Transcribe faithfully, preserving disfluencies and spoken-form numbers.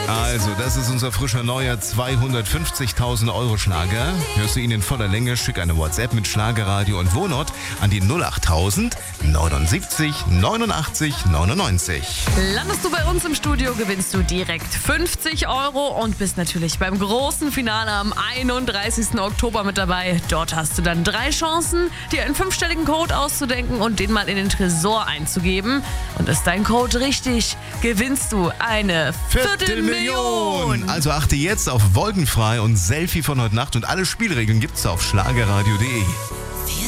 Also, das ist unser frischer neuer zweihundertfünfzigtausend Euro Schlager. Hörst du ihn in voller Länge, schick eine WhatsApp mit Schlagerradio und Wohnort an die null achttausend neunundsiebzig neunundachtzig neunundneunzig. Landest du bei uns im Studio, gewinnst du direkt fünfzig Euro und bist natürlich beim großen Finale am einunddreißigsten Oktober mit dabei. Dort hast du dann drei Chancen, dir einen fünfstelligen Code auszudenken und den mal in den Tresor einzugeben. Und ist dein Code richtig, gewinnst du eine Viertelmillion. Also achte jetzt auf Wolkenfrei und Selfie von heute Nacht und alle Spielregeln gibt's auf schlagerradio punkt de.